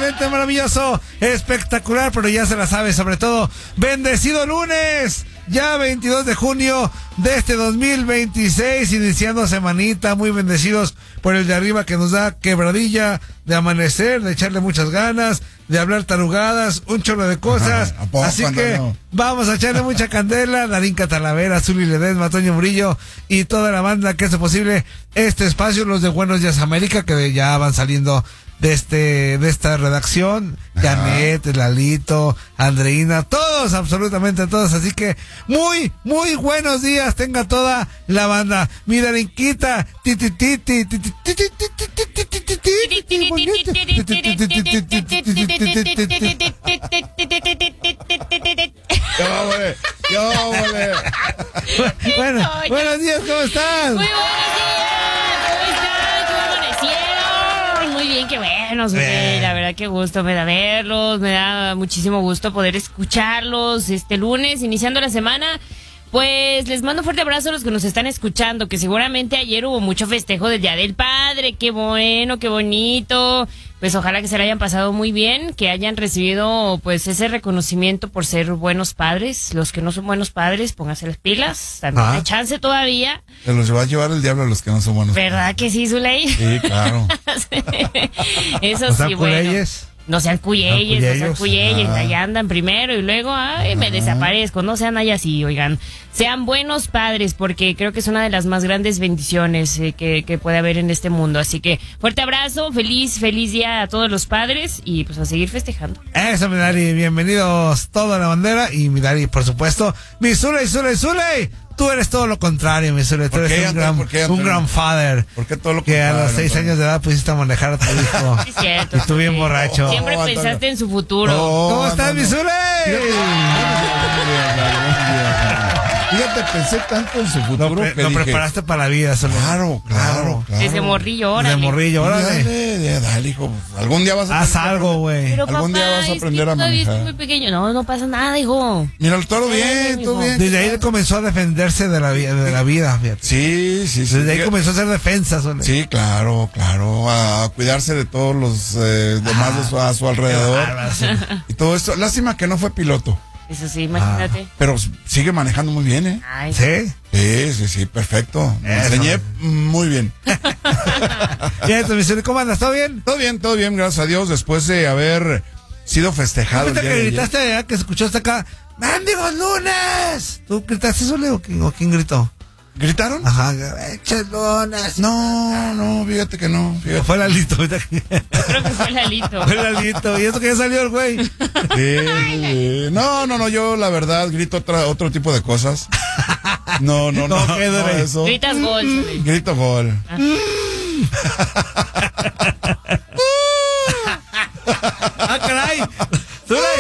excelente, maravilloso, espectacular, pero ya se la sabe, sobre todo, bendecido lunes, ya 22 de junio de este 2026, iniciando semanita, muy bendecidos por el de arriba que nos da quebradilla de amanecer, de echarle muchas ganas, de hablar tarugadas, un chorro de cosas. Así que vamos a echarle mucha candela. Darinka Talavera, Zuli Ledesma, Toño Murillo y toda la banda que hace posible este espacio, los de Buenos Días América, que ya van saliendo de esta redacción, Janet, Lalito, Andreina, todos, absolutamente todos, así que muy buenos días tenga toda la banda. Mi Darinquita, Bueno, buenos días, ¿cómo estás? Muy buenos días, ¿cómo están? ¿Cómo amanecieron? Muy bien, qué buenos, güey. La verdad que gusto me da verlos, me da muchísimo gusto poder escucharlos este lunes, iniciando la semana. Pues les mando un fuerte abrazo a los que nos están escuchando, que seguramente ayer hubo mucho festejo del Día del Padre. Qué bueno, qué bonito. Pues ojalá que se la hayan pasado muy bien, que hayan recibido pues ese reconocimiento por ser buenos padres. Los que no son buenos padres, pónganse las pilas, también hay chance todavía. Se los va a llevar el diablo a los que no son buenos. ¿Verdad que sí, Zuley? Sí, claro. Eso sí, bueno. No sean cuyeyes, ahí andan primero y luego, me desaparezco, no sean ahí así, oigan. Sean buenos padres, porque creo que es una de las más grandes bendiciones que puede haber en este mundo. Así que, fuerte abrazo, feliz día a todos los padres y pues a seguir festejando. Eso, mi Dari, bienvenidos toda la bandera y mi Dari, por supuesto, mi Zuley. Tú eres todo lo contrario, mi Zuley. Tú eres un gran father. ¿Por qué todo lo que contrario? A los 6 años de edad pusiste a manejar a tu hijo. Sí, cierto. Y tú bien borracho. Siempre pensaste en su futuro. ¿Cómo estás, mi Zuley? Fíjate, pensé tanto en su futuro que lo dije, preparaste para la vida, Zuley. Claro. Desde morrillo, órale. Dale, hijo. Algún día vas a haz algo, güey. Algún día vas a aprender a manejar. Muy pequeño. No pasa nada, hijo. Mira, todo bien. Desde ahí comenzó a defenderse de la vida, fíjate. Sí. Desde ahí comenzó a hacer defensa, Zuley. Sí, claro. A cuidarse de todos los demás a su alrededor. Y todo esto. Lástima que no fue piloto. Eso sí, imagínate. Pero sigue manejando muy bien, ¿eh? Ay, ¿Sí? Sí, perfecto. Me enseñé muy bien. ¿Y entonces, cómo andas? ¿Todo bien? Todo bien, gracias a Dios, después de haber sido festejado. ¿Tú que gritaste allá, que escuchaste acá, ¡Mendigos lunes! ¿Tú gritaste Zuley o quién gritó? ¿Gritaron? Ajá, ¡Lunes! No, fíjate que no. Fue Lalito. Creo que fue Lalito. ¿Y eso que ya salió el güey? Sí. No, yo la verdad grito otro tipo de cosas. No, eso. Gritas gol, Zuley. Grito gol. ¡Caray! ¡Zuley!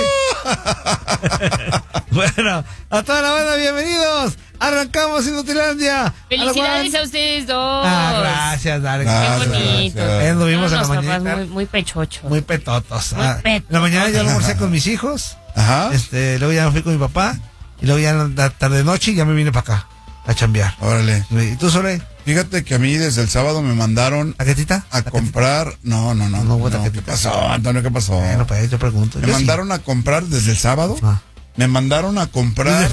Bueno, a toda la banda, bienvenidos. Arrancamos Inutilandia. Felicidades a ustedes dos. Gracias, Dari. Qué bonito. Anduvimos en la mañana. Muy pechochos. Muy petotos. Muy En la mañana yo almorcé con mis hijos. Ajá. Luego ya me fui con mi papá. Y luego ya en la tarde noche ya me vine para acá a chambear. Órale. ¿Y tú, Zuley? Fíjate que a mí desde el sábado me mandaron ¿Taquetita? a comprar. No. ¿Qué pasó, Antonio? ¿Qué pasó? Bueno, pues yo pregunto. Me mandaron a comprar desde el sábado. Me mandaron a comprar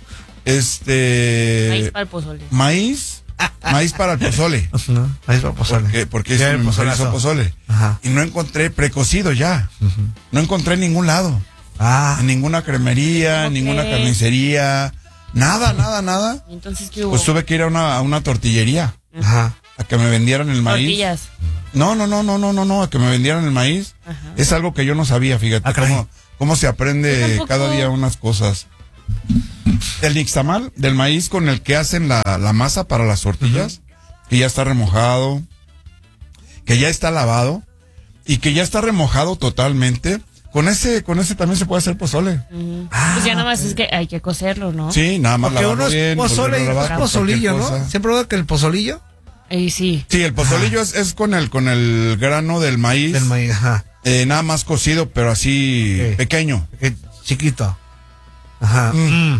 Maíz para el pozole. Maíz para el pozole. Maíz para el pozole. Porque mi mujer hizo pozole. Ajá. Y no encontré precocido ya. No encontré en ningún lado. En ninguna cremería, en ninguna carnicería. Nada. Entonces, ¿qué hubo? Pues tuve que ir a una tortillería. Ajá. A que me vendieran el maíz. Tortillas. No, a que me vendieran el maíz. Ajá. Es algo que yo no sabía, fíjate. Cómo se aprende cada día unas cosas. El nixtamal del maíz con el que hacen la masa para las tortillas, que ya está remojado, que ya está lavado y que ya está remojado totalmente. Con ese también se puede hacer pozole. Pues ya nada más es que hay que cocerlo, ¿no? Sí, nada más lavarlo bien. Pozole y es pozolillo, ¿no? ¿Siempre probado que el pozolillo? Sí. Sí, el pozolillo es con el grano del maíz. Del maíz, ajá. Nada más cocido, pero así pequeño. Chiquito. Ajá.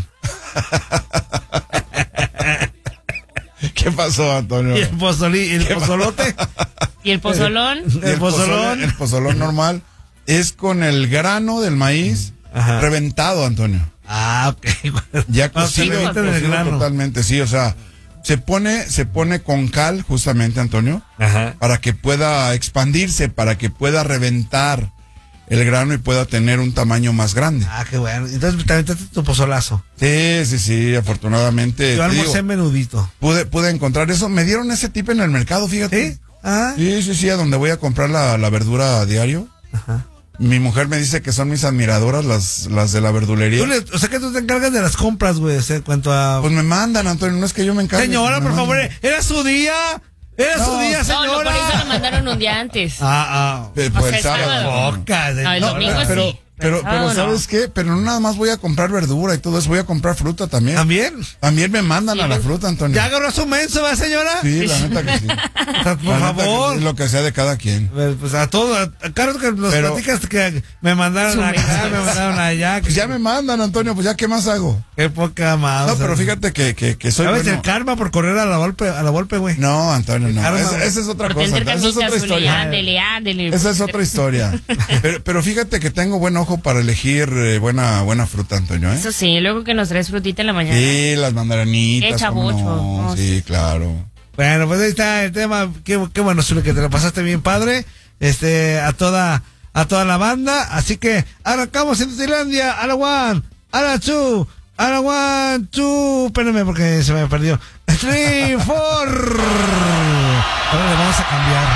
¿Qué pasó, Antonio? ¿Y el pozolote? ¿Y el pozolón? El pozolón normal. es con el grano del maíz reventado, Antonio. Ah, ok. Ya cocido, el grano. Totalmente, sí, o sea, se pone con cal justamente, Antonio, para que pueda expandirse, para que pueda reventar el grano y pueda tener un tamaño más grande. Ah, qué bueno. Entonces también te tu pozolazo. Sí, afortunadamente. Yo almorcé menudito. Pude encontrar eso. Me dieron ese tip en el mercado, fíjate. ¿Sí? Ah. Sí, a donde voy a comprar la verdura a diario. Ajá. Mi mujer me dice que son mis admiradoras las de la verdulería. O sea que tú te encargas de las compras, güey, en cuanto a... Pues me mandan, Antonio, no es que yo me encargue. Señora, por favor, era su día. Era su día, señora. No, por eso lo mandaron un día antes. Pues O sea, el sábado. No, el domingo sí. Pero ¿sabes qué? Pero no nada más voy a comprar verdura y todo eso, voy a comprar fruta también. También me mandan a la fruta, Antonio. ¿Ya agarró su menso, va, señora? Sí, la neta que sí. Por favor. Es lo que sea de cada quien. Pues a todos, claro que nos platicas que me mandaron acá, me mandaron allá. Pues ya me mandan, Antonio, pues ya qué más hago. Qué poca más. No, pero fíjate que soy ¿sabes bueno. el karma por correr a la golpe, güey? No, Antonio, no. Esa es otra cosa. Esa es otra historia. Ándele. Esa es otra historia. Pero fíjate que tengo buen ojo para elegir buena fruta, Antonio, ¿eh? Eso sí, luego que nos traes frutita en la mañana. Sí, las mandarinitas. Qué chabocho. No, sí, claro. Bueno, pues ahí está el tema. Qué bueno, Zule, que te lo pasaste bien padre. A toda la banda. Así que arrancamos en Tailandia. A la one, a la two, a la 1, 2. Espérenme porque se me perdió. 3, 4. Ahora le vamos a cambiar.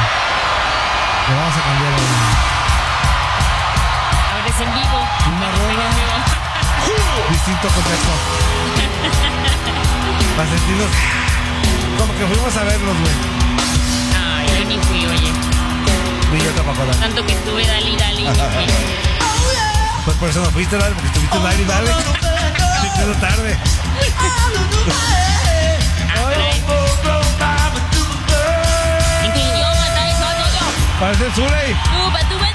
Ahora es en vivo. Una rola. Distinto contexto. Para sentirlos como que fuimos a verlos, güey. Ay, yo ni fui, oye. Ni yo tampoco. Tanto que estuve, dale, ni fui. Pues por eso no fuiste, dale, porque estuviste dale. Sí, quedó tarde. ¿En qué idioma está eso, niño? Parece el Zuley.